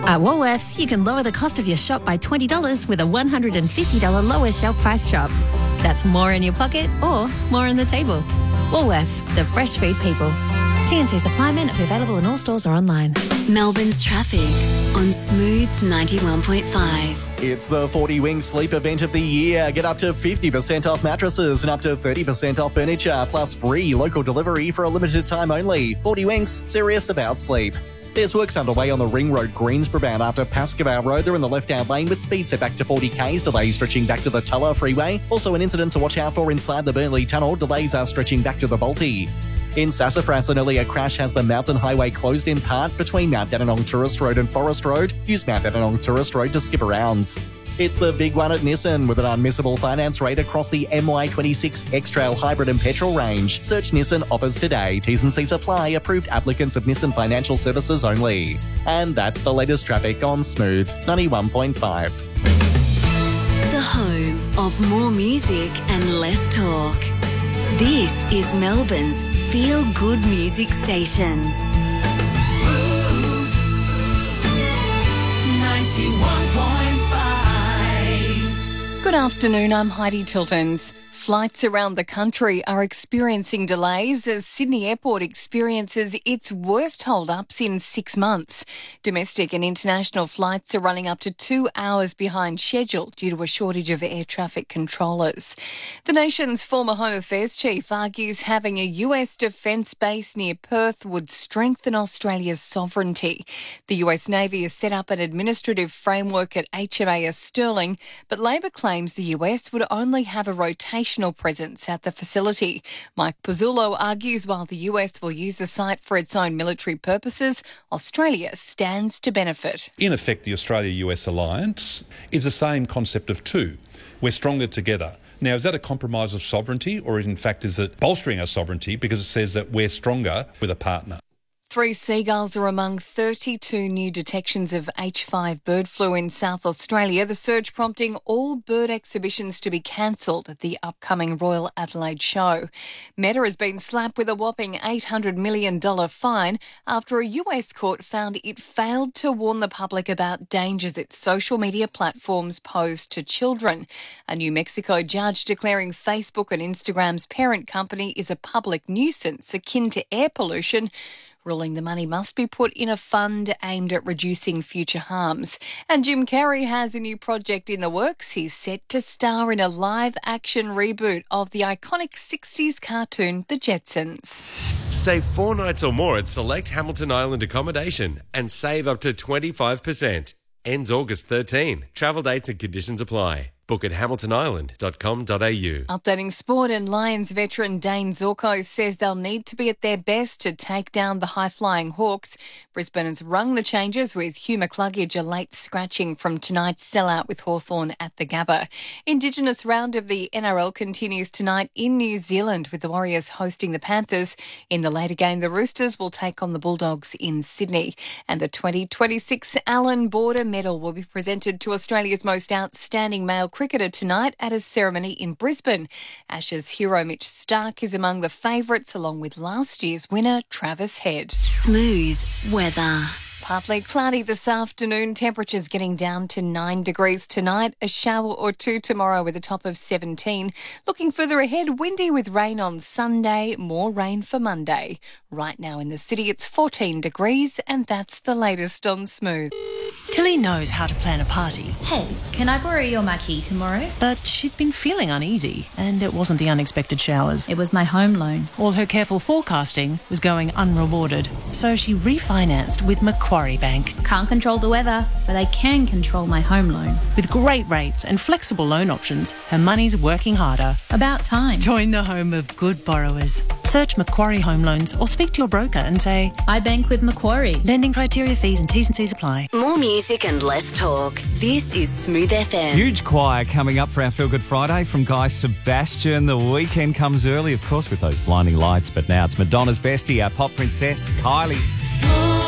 At Woolworths, you can lower the cost of your shop by $20 with a $150 lower shelf price shop. That's more in your pocket or more on the table. Woolworths, the fresh food people. TNC supply may not be available in all stores or online. Melbourne's traffic on Smooth 91.5. It's the 40 Wings sleep event of the year. Get up to 50% off mattresses and up to 30% off furniture, plus free local delivery for a limited time only. 40 Wings, serious about sleep. There's works underway on the Ring Road Greensboro bound after Pascoe Road. They're in the left-hand lane with speeds set back to 40 k's. Delays stretching back to the Tulla Freeway. Also an incident to watch out for inside the Burnley Tunnel. Delays are stretching back to the Balti. In Sassafras, an earlier crash has the Mountain Highway closed in part between Mount Dandenong Tourist Road and Forest Road. Use Mount Dandenong Tourist Road to skip around. It's the big one at Nissan with an unmissable finance rate across the MY26 X-Trail Hybrid and Petrol range. Search Nissan offers today. T's and C's apply. Approved applicants of Nissan Financial Services only. And that's the latest traffic on Smooth 91.5. The home of more music and less talk. This is Melbourne's feel-good music station. Smooth 91.5. Good afternoon, I'm Heidi Tiltons. Flights around the country are experiencing delays as Sydney Airport experiences its worst hold-ups in 6 months. Domestic and international flights are running up to 2 hours behind schedule due to a shortage of air traffic controllers. The nation's former Home Affairs chief argues having a US defence base near Perth would strengthen Australia's sovereignty. The US Navy has set up an administrative framework at HMAS Sterling, but Labor claims the US would only have a rotational presence at the facility. Mike Pizzullo argues while the US will use the site for its own military purposes, Australia stands to benefit. In effect, the Australia-US alliance is the same concept of two. We're stronger together. Now, is that a compromise of sovereignty, or in fact is it bolstering our sovereignty because it says that we're stronger with a partner? 3 seagulls are among 32 new detections of H5 bird flu in South Australia, the surge prompting all bird exhibitions to be cancelled at the upcoming Royal Adelaide Show. Meta has been slapped with a whopping $800 million fine after a US court found it failed to warn the public about dangers its social media platforms pose to children. A New Mexico judge declaring Facebook and Instagram's parent company is a public nuisance akin to air pollution, ruling the money must be put in a fund aimed at reducing future harms. And Jim Carrey has a new project in the works. He's set to star in a live-action reboot of the iconic 60s cartoon The Jetsons. Stay 4 nights or more at select Hamilton Island accommodation and save up to 25%. Ends August 13. Travel dates and conditions apply. Book at hamiltonisland.com.au. Updating sport, and Lions veteran Dane Zorko says they'll need to be at their best to take down the high-flying Hawks. Brisbane has rung the changes with Hugh McCluggage a late scratching from tonight's sellout with Hawthorn at the Gabba. Indigenous round of the NRL continues tonight in New Zealand with the Warriors hosting the Panthers. In the later game, the Roosters will take on the Bulldogs in Sydney. And the 2026 Allan Border Medal will be presented to Australia's most outstanding male cricketer tonight at a ceremony in Brisbane. Ashes hero Mitch Starc is among the favourites, along with last year's winner Travis Head. Smooth weather. Partly cloudy this afternoon, temperatures getting down to 9 degrees tonight, a shower or two tomorrow with a top of 17. Looking further ahead, windy with rain on Sunday, more rain for Monday. Right now in the city it's 14 degrees and that's the latest on Smooth. Tilly knows how to plan a party. Hey, can I borrow your marquee tomorrow? But she'd been feeling uneasy, and it wasn't the unexpected showers. It was my home loan. All her careful forecasting was going unrewarded. So she refinanced with Macquarie Bank. Can't control the weather, but I can control my home loan. With great rates and flexible loan options, her money's working harder. About time. Join the home of good borrowers. Search Macquarie Home Loans or speak to your broker and say, I bank with Macquarie. Lending criteria, fees and T's and C's apply. More music and less talk. This is Smooth FM. Huge choir coming up for our Feel Good Friday from Guy Sebastian. The weekend comes early, of course, with those blinding lights. But now it's Madonna's bestie, our pop princess, Kylie.